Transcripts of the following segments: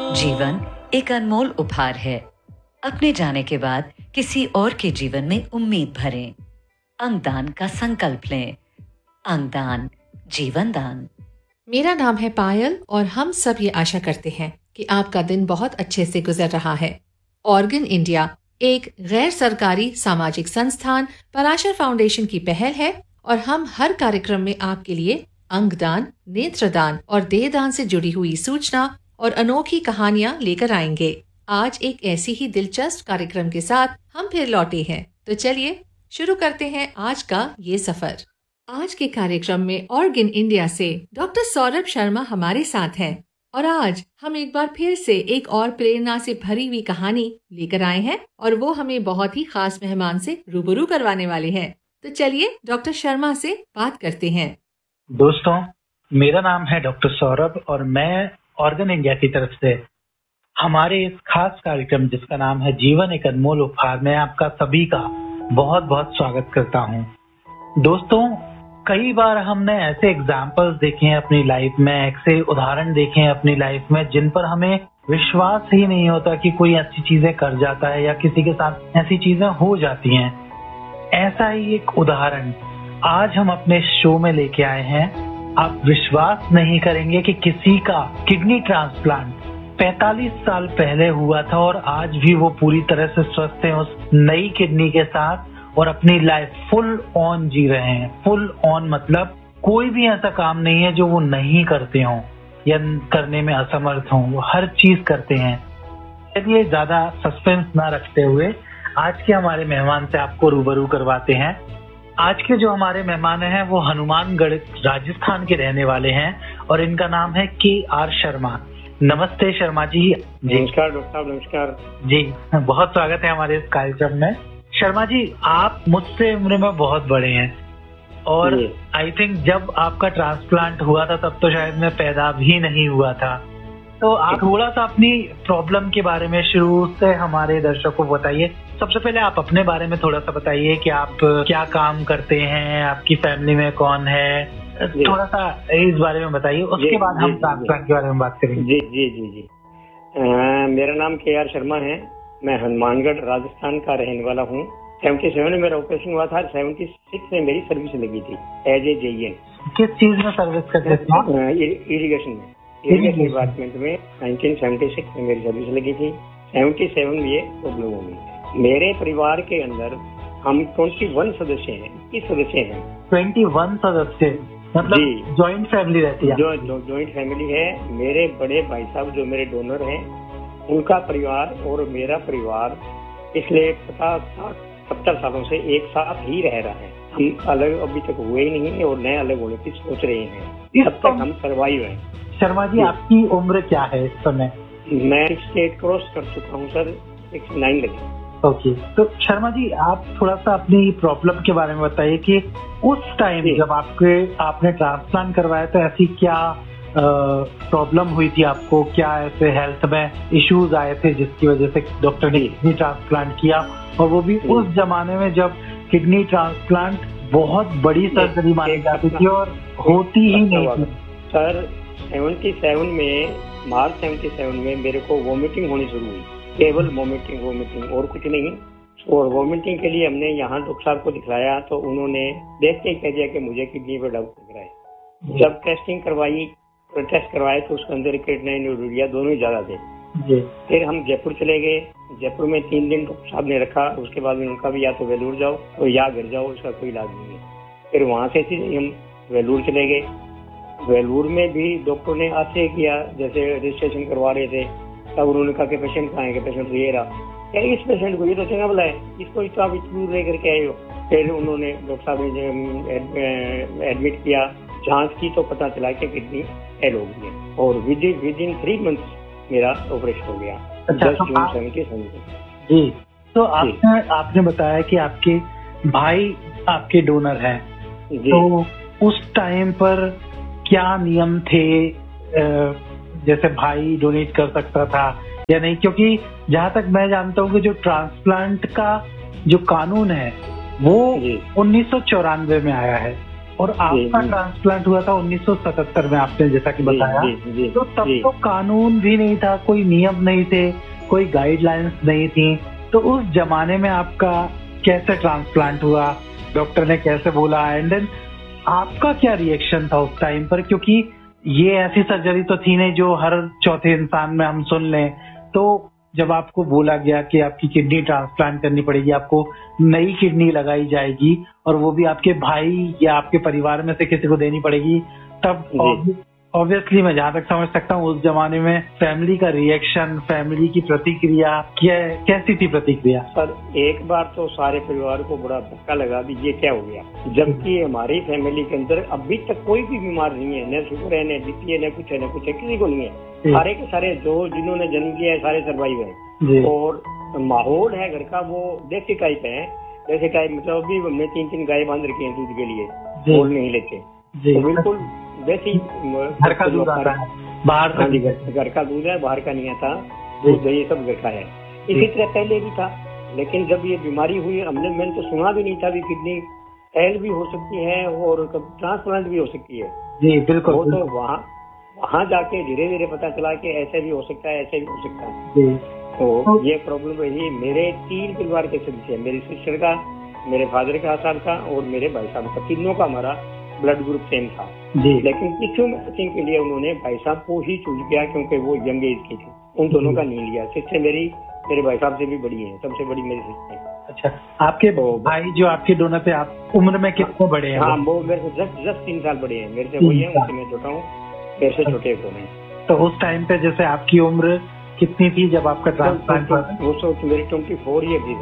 जीवन एक अनमोल उपहार है। अपने जाने के बाद किसी और के जीवन में उम्मीद भरें। अंगदान का संकल्प लें। अंगदान, जीवन दान। मेरा नाम है पायल और हम सब ये आशा करते हैं कि आपका दिन बहुत अच्छे से गुजर रहा है। ऑर्गन इंडिया एक गैर सरकारी सामाजिक संस्थान पराशर फाउंडेशन की पहल है और हम हर कार्यक्रम में आपके लिए अंगदान, नेत्रदान और देहदान से जुड़ी हुई सूचना और अनोखी कहानियां लेकर आएंगे। आज एक ऐसी ही दिलचस्प कार्यक्रम के साथ हम फिर लौटे हैं, तो चलिए शुरू करते हैं आज का ये सफर। आज के कार्यक्रम में ऑर्गन इंडिया से डॉक्टर सौरभ शर्मा हमारे साथ हैं और आज हम एक बार फिर से एक और प्रेरणा से भरी हुई कहानी लेकर आए हैं और वो हमें बहुत ही खास मेहमान से रूबरू करवाने वाले हैं। तो चलिए डॉक्टर शर्मा से बात करते हैं। दोस्तों, मेरा नाम है डॉक्टर सौरभ और मैं ऑर्गन इंडिया की तरफ से हमारे इस खास कार्यक्रम जिसका नाम है जीवन एक अनमोल उपहार में आपका सभी का बहुत बहुत स्वागत करता हूं। दोस्तों, कई बार हमने ऐसे एग्जाम्पल्स देखे हैं अपनी लाइफ में, ऐसे उदाहरण देखे हैं अपनी लाइफ में जिन पर हमें विश्वास ही नहीं होता कि कोई ऐसी चीजें कर जाता है या किसी के साथ ऐसी चीजें हो जाती हैं। ऐसा ही एक उदाहरण आज हम अपने शो में लेके आए हैं। आप विश्वास नहीं करेंगे कि किसी का किडनी ट्रांसप्लांट 45 साल पहले हुआ था और आज भी वो पूरी तरह से स्वस्थ हैं उस नई किडनी के साथ और अपनी लाइफ फुल ऑन जी रहे हैं। फुल ऑन मतलब कोई भी ऐसा काम नहीं है जो वो नहीं करते हों या करने में असमर्थ हों, वो हर चीज करते हैं। चलिए ज्यादा सस्पेंस ना रखते हुए आज के हमारे मेहमान से आपको रूबरू करवाते हैं। आज के जो हमारे मेहमान हैं वो हनुमानगढ़ राजस्थान के रहने वाले हैं और इनका नाम है KR शर्मा। नमस्ते शर्मा जी। नमस्कार डॉक्टर साहब। नमस्कार जी, बहुत स्वागत है हमारे इस कार्यक्रम में। शर्मा जी, आप मुझसे उम्र में बहुत बड़े हैं और आई थिंक जब आपका ट्रांसप्लांट हुआ था तब तो शायद मैं पैदा भी नहीं हुआ था। तो आप थोड़ा सा अपनी प्रॉब्लम के बारे में शुरू से हमारे दर्शकों को बताइए। सबसे पहले आप अपने बारे में थोड़ा सा बताइए कि आप क्या काम करते हैं, आपकी फैमिली में कौन है, थोड़ा सा इस बारे में बताइए। उसके बाद हम ट्रांसप्लांट के बारे में बात करेंगे। जी जी जी जी मेरा नाम KR शर्मा है। मैं हनुमानगढ़ राजस्थान का रहने वाला हूँ। 77 में मेरा ऑपरेशन हुआ था। 76 में मेरी सर्विस लगी थी एज ए JEN। किस चीज में सर्विस करते थे? इरिगेशन में, इरिगेशन डिपार्टमेंट में 1976 में मेरी सर्विस लगी थी। 77 में ये प्रॉब्लम हो गई। मेरे परिवार के अंदर हम 21 सदस्य हैं। 21 सदस्य हैं। 21 सदस्य मतलब जॉइंट फैमिली रहती है? जो जॉइंट फैमिली है। मेरे बड़े भाई साहब जो मेरे डोनर हैं, उनका परिवार और मेरा परिवार पिछले 50-70 सालों से एक साथ ही रह रहा है। हम अलग अभी तक हुए ही नहीं और नए अलग होने की सोच रहे हैं। अब तक हम सर्वाइव हैं। शर्मा जी, आपकी उम्र क्या है इस समय? मैं 68 क्रॉस कर चुका हूँ सर। 69 लगी। ओके, तो शर्मा जी आप थोड़ा सा अपनी प्रॉब्लम के बारे में बताइए कि उस टाइम जब आपने ट्रांसप्लांट करवाया तो ऐसी क्या प्रॉब्लम हुई थी आपको? क्या ऐसे हेल्थ में इश्यूज आए थे जिसकी वजह से डॉक्टर ने किडनी ट्रांसप्लांट किया, और वो भी उस जमाने में जब किडनी ट्रांसप्लांट बहुत बड़ी सर्जरी मानी जाती थी और होती ही नहीं थी? सर 77 में, मार्च 77 में मेरे को वॉमिटिंग होनी शुरू हुई। केवल वॉमिटिंग और कुछ नहीं। और वॉमिटिंग के लिए हमने यहाँ डॉक्टर साहब को दिखलाया तो उन्होंने देख के कह दिया कि मुझे किडनी पर डाउट लग रहा है। जब टेस्टिंग टेस्ट करवाए तो उसके अंदर क्रिएटिनिन और यूरिया दोनों ही ज्यादा थे। फिर हम जयपुर चले गए। जयपुर में 3 दिन डॉक्टर साहब ने रखा। उसके बाद में उनका भी या तो वेलूर जाओ और या घर जाओ, उसका कोई इलाज नहीं है। फिर वहाँ से सीधे हम वेलूर चले गए। वेलूर में भी डॉक्टर ने आशय किया, जैसे रजिस्ट्रेशन करवा रहे थे तब उन्होंने कहा कि पेशेंट कहाँ है, कि पेशेंट ये रहा। क्या इस पेशेंट को, ये तो चंगा भला है, इसको तो आप इतनी दूर लेकर के आए हो। फिर उन्होंने डॉक्टर साहब ने एडमिट किया। जांच की तो पता चला कि किडनी फेल हो गई है और विद इन 3 मंथ्स मेरा ऑपरेशन हो गया। अच्छा, 10 जून 77 जी। तो आपने बताया कि आपके भाई आपके डोनर हैं, तो उस टाइम पर क्या नियम थे? जैसे भाई डोनेट कर सकता था या नहीं? क्योंकि जहाँ तक मैं जानता हूँ कि जो ट्रांसप्लांट का जो कानून है वो 1994 में आया है और आपका ट्रांसप्लांट हुआ था 1977 में, आपने जैसा कि बताया। तो तब तो कानून भी नहीं था, कोई नियम नहीं थे, कोई गाइडलाइंस नहीं थी। तो उस जमाने में आपका कैसे ट्रांसप्लांट हुआ, डॉक्टर ने कैसे बोला, एंड देन आपका क्या रिएक्शन था उस टाइम पर? क्योंकि ये ऐसी सर्जरी तो थी नहीं जो हर चौथे इंसान में हम सुन लें। तो जब आपको बोला गया कि आपकी किडनी ट्रांसप्लांट करनी पड़ेगी, आपको नई किडनी लगाई जाएगी और वो भी आपके भाई या आपके परिवार में से किसी को देनी पड़ेगी, तब ऑब्वियसली मैं जहाँ तक समझ सकता हूँ उस जमाने में फैमिली का रिएक्शन, फैमिली की प्रतिक्रिया कैसी थी प्रतिक्रिया? सर एक बार तो सारे परिवार को बड़ा धक्का लगा भी ये क्या हो गया, जबकि हमारी फैमिली के अंदर अभी तक कोई भी बीमार नहीं है, न शुगर है, न बीपी है, न कुछ है, किसी को नहीं है। सारे के सारे जो जिन्होंने जन्म लिया है सारे सर्वाइव है। और माहौल है घर का वो देसी टाइप है, देसी टाइप मतलब अभी हमने 3 गाय बांध रखी है दूध के लिए, बोल नहीं लेते, तो बिल्कुल वैसे घर का दूध आता है, बाहर का घर का दूध है, बाहर का नहीं आता दूध, ये सब घर का है। इसी तरह पहले भी था, लेकिन जब ये बीमारी हुई मैंने तो सुना भी नहीं था कि किडनी फेल भी हो सकती है और ट्रांसप्लांट भी हो सकती है। जी बिल्कुल। वो तो वहाँ जाके धीरे धीरे पता चला कि ऐसे भी हो सकता है, ऐसे भी हो सकता है। तो ये प्रॉब्लम रही। मेरे 3 परिवार के सदस्य, मेरी सिस्टर का, मेरे फादर का साथ था और मेरे भाई साहब का, तीनों का हमारा ब्लड ग्रुप सेम था। लेकिन टिश्यू मैचिंग के लिए उन्होंने भाई साहब को ही चूज किया क्योंकि वो यंग एज की थी, उन दोनों का नहीं लिया। सिस्टर मेरे भाई साहब से भी बड़ी है, सबसे बड़ी मेरी सिस्टर है। अच्छा, आपके भाई जो आपके डोनर थे, आप उम्र में कितने बड़े हैं? हाँ, वो मेरे से 10-3 साल बड़े हैं, मेरे से वही है, उनसे मैं छोटा हूँ, मेरे से छोटे कौन है। तो उस टाइम पे जैसे आपकी उम्र कितनी थी जब आपका ट्रांसप्लांट हुआ? वो मेरी 24 ईयर थी,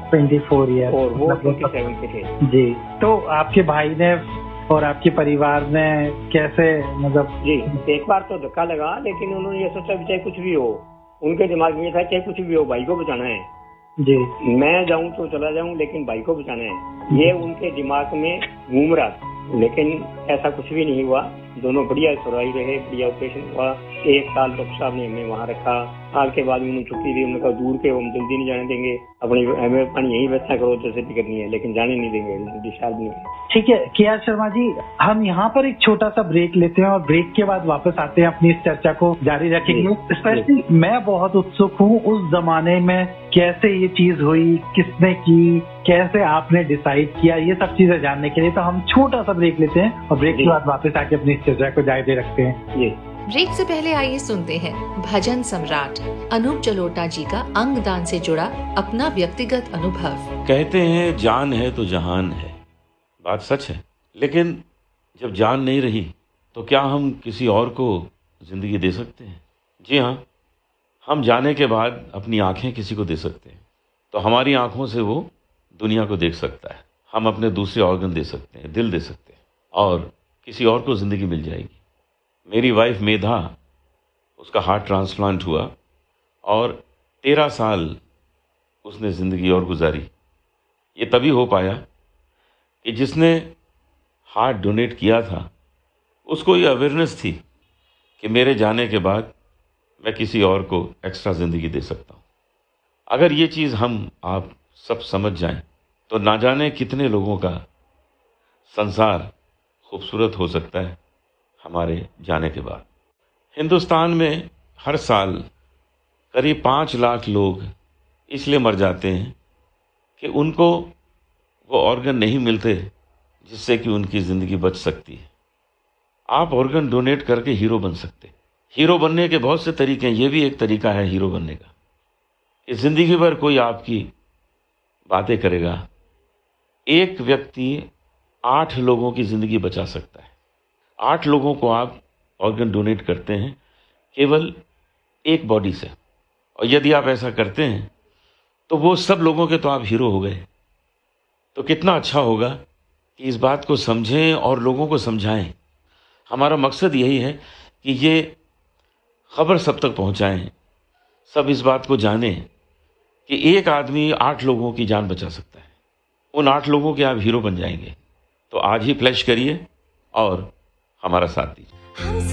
24 ईयर, और वो 27 के थे। जी। तो आपके भाई ने और आपके परिवार ने कैसे, मतलब? जी, एक बार तो धक्का लगा, लेकिन उन्होंने ये सोचा चाहे कुछ भी हो, उनके दिमाग में था चाहे कुछ भी हो भाई को बचाना है। जी। मैं जाऊं तो चला जाऊं, लेकिन भाई को बचाना है, ये उनके दिमाग में घूम रहा था। लेकिन ऐसा कुछ भी नहीं हुआ, दोनों बढ़िया सर्वाइव रहे, बढ़िया ऑपरेशन हुआ। 1 साल डॉक्टर साहब ने हमें वहाँ रखा। साल के बाद उन्होंने छुट्टी दी, उन्होंने कहा दूर के हम जल्दी नहीं जाने देंगे, अपनी हमें पानी यही व्यवस्था करो जैसे भी करनी है, लेकिन जाने नहीं देंगे, डिस्चार्ज नहीं। ठीक है KR शर्मा जी, हम यहाँ पर एक छोटा सा ब्रेक लेते हैं और ब्रेक के बाद वापस आते हैं, अपनी इस चर्चा को जारी रखेंगे। स्पेशली मैं बहुत उत्सुक हूँ उस जमाने में कैसे ये चीज हुई, किसने की, कैसे आपने डिसाइड किया, ये सब चीजें जानने के लिए। तो हम छोटा सा ब्रेक लेते हैं और ब्रेक के बाद वापस आके अपनी इस चर्चा को जारी रखते हैं। ब्रेक से पहले आइए सुनते हैं भजन सम्राट अनूप जलोटा जी का अंगदान से जुड़ा अपना व्यक्तिगत अनुभव। कहते हैं जान है तो जहान है, बात सच है, लेकिन जब जान नहीं रही तो क्या हम किसी और को जिंदगी दे सकते हैं? जी हाँ, हम जाने के बाद अपनी आंखें किसी को दे सकते हैं, तो हमारी आंखों से वो दुनिया को देख सकता है। हम अपने दूसरे ऑर्गन दे सकते हैं, दिल दे सकते हैं, और किसी और को जिंदगी मिल जाएगी। मेरी वाइफ मेधा, उसका हार्ट ट्रांसप्लांट हुआ और 13 साल उसने ज़िंदगी और गुजारी। ये तभी हो पाया कि जिसने हार्ट डोनेट किया था उसको ये अवेयरनेस थी कि मेरे जाने के बाद मैं किसी और को एक्स्ट्रा ज़िंदगी दे सकता हूँ। अगर ये चीज़ हम आप सब समझ जाएं तो ना जाने कितने लोगों का संसार खूबसूरत हो सकता है हमारे जाने के बाद। हिंदुस्तान में हर साल करीब 5 लाख लोग इसलिए मर जाते हैं कि उनको वो ऑर्गन नहीं मिलते जिससे कि उनकी ज़िंदगी बच सकती है। आप ऑर्गन डोनेट करके हीरो बन सकते हैं। हीरो बनने के बहुत से तरीके हैं, ये भी एक तरीका है हीरो बनने का कि ज़िंदगी भर कोई आपकी बातें करेगा। एक व्यक्ति 8 लोगों की ज़िंदगी बचा सकता है। 8 लोगों को आप ऑर्गन डोनेट करते हैं केवल एक बॉडी से, और यदि आप ऐसा करते हैं तो वो सब लोगों के तो आप हीरो हो गए। तो कितना अच्छा होगा कि इस बात को समझें और लोगों को समझाएं। हमारा मकसद यही है कि ये खबर सब तक पहुंचाएं, सब इस बात को जानें कि एक आदमी 8 लोगों की जान बचा सकता है। उन 8 लोगों के आप हीरो बन जाएंगे। तो आज ही प्लेज करिए और हमारा साथ दीजिए।